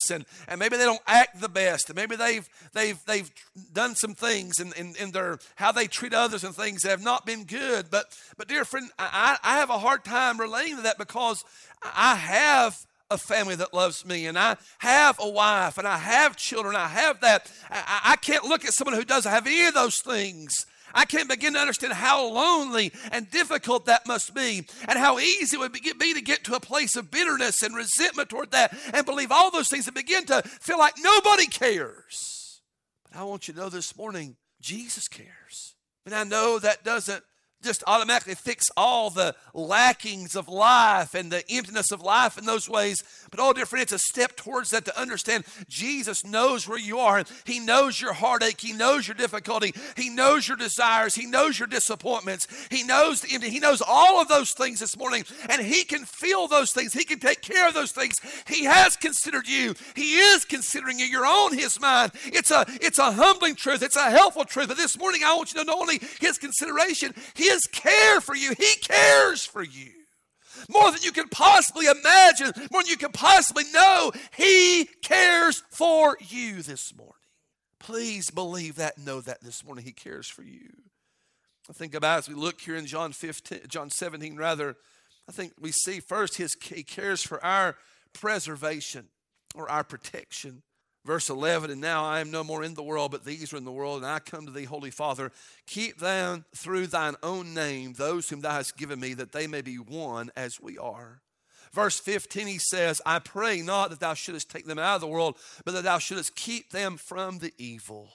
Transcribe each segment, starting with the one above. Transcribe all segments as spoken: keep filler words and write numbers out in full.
best, and, and maybe they don't act the best, and maybe they've they've they've done some things in, in, in their how they treat others and things that have not been good. But but dear friend, I, I have a hard time relating to that because I have a family that loves me, and I have a wife, and I have children. I have that. I, I can't look at someone who doesn't have any of those things. I can't begin to understand how lonely and difficult that must be, and how easy it would be to get to a place of bitterness and resentment toward that and believe all those things and begin to feel like nobody cares. But I want you to know this morning, Jesus cares. And I know that doesn't just automatically fix all the lackings of life and the emptiness of life in those ways. But oh, dear friend, it's a step towards that to understand Jesus knows where you are. He knows your heartache. He knows your difficulty. He knows your desires. He knows your disappointments. He knows the empty. He knows all of those things this morning, and He can feel those things. He can take care of those things. He has considered you. He is considering you. You're on His mind. It's a, it's a humbling truth. It's a helpful truth. But this morning, I want you to know not only His consideration, His care for you. He cares for you. More than you can possibly imagine, more than you can possibly know, He cares for you this morning. Please believe that and know that this morning He cares for you. I think about as we look here in John fifteen, John seventeen rather, I think we see first his, He cares for our preservation or our protection. Verse eleven, and now I am no more in the world, but these are in the world, and I come to thee, Holy Father. Keep them through thine own name, those whom thou hast given me, that they may be one as we are. Verse fifteen, he says, I pray not that thou shouldest take them out of the world, but that thou shouldest keep them from the evil.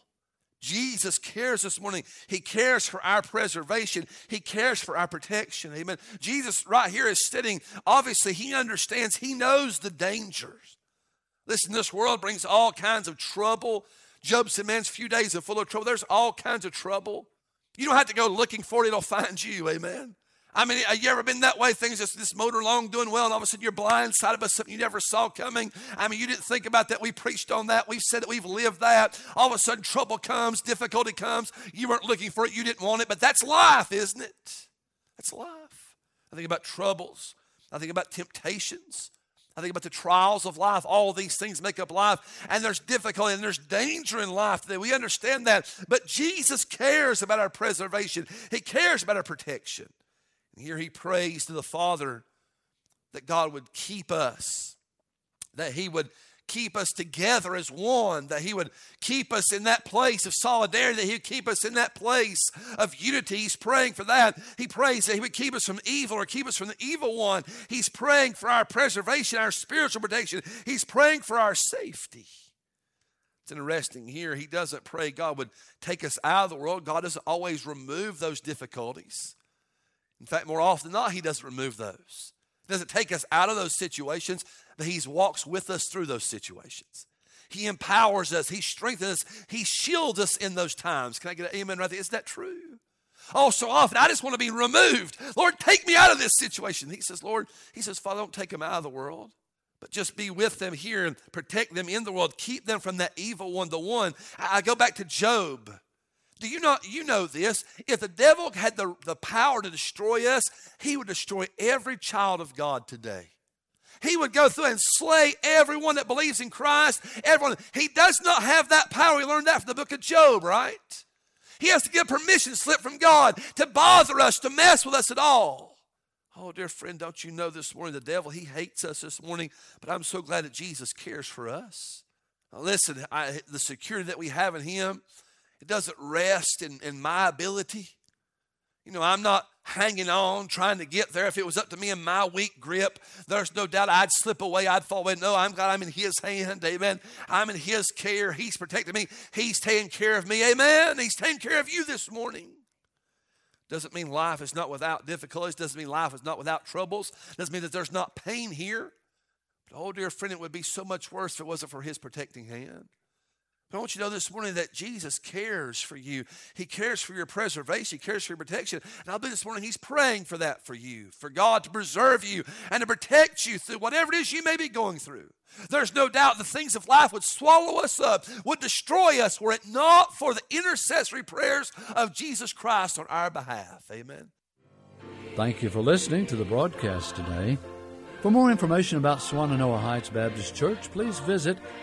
Jesus cares this morning. He cares for our preservation. He cares for our protection. Amen. Jesus right here is sitting, obviously he understands, he knows the dangers. Listen, this world brings all kinds of trouble. Job said, man's few days are full of trouble. There's all kinds of trouble. You don't have to go looking for it. It'll find you. Amen. I mean, have you ever been that way? Things just this motor along doing well, and all of a sudden you're blindsided by something you never saw coming. I mean, you didn't think about that. We preached on that. We've said that. We've lived that. All of a sudden trouble comes, difficulty comes. You weren't looking for it. You didn't want it, but that's life, isn't it? That's life. I think about troubles. I think about temptations. I think about the trials of life. All these things make up life. And there's difficulty and there's danger in life. That we understand that. But Jesus cares about our preservation. He cares about our protection. And here he prays to the Father that God would keep us. That He would keep us together as one. That He would keep us in that place of solidarity. That He would keep us in that place of unity. He's praying for that. He prays that He would keep us from evil or keep us from the evil one. He's praying for our preservation, our spiritual protection. He's praying for our safety. It's interesting here. He doesn't pray God would take us out of the world. God doesn't always remove those difficulties. In fact, more often than not, He doesn't remove those. He doesn't take us out of those situations, but He walks with us through those situations. He empowers us. He strengthens us. He shields us in those times. Can I get an amen right there? Is that true? Oh, so often I just want to be removed. Lord, take me out of this situation. He says, Lord, He says, Father, don't take them out of the world, but just be with them here and protect them in the world. Keep them from that evil one, the one. I go back to Job. Do you know, you know this? If the devil had the, the power to destroy us, he would destroy every child of God today. He would go through and slay everyone that believes in Christ. Everyone. He does not have that power. We learned that from the book of Job, right? He has to get permission slip from God to bother us, to mess with us at all. Oh, dear friend, don't you know this morning the devil, he hates us this morning, but I'm so glad that Jesus cares for us. Now listen, I, the security that we have in Him, it doesn't rest in, in my ability. You know, I'm not hanging on, trying to get there. If it was up to me and my weak grip, there's no doubt I'd slip away. I'd fall away. No, I'm glad I'm in His hand. Amen. I'm in His care. He's protecting me. He's taking care of me. Amen. He's taking care of you this morning. Doesn't mean life is not without difficulties. Doesn't mean life is not without troubles. Doesn't mean that there's not pain here. But oh, dear friend, it would be so much worse if it wasn't for His protecting hand. I want you to know this morning that Jesus cares for you. He cares for your preservation. He cares for your protection. And I believe this morning He's praying for that for you, for God to preserve you and to protect you through whatever it is you may be going through. There's no doubt the things of life would swallow us up, would destroy us, were it not for the intercessory prayers of Jesus Christ on our behalf. Amen. Thank you for listening to the broadcast today. For more information about Swannanoa Heights Baptist Church, please visit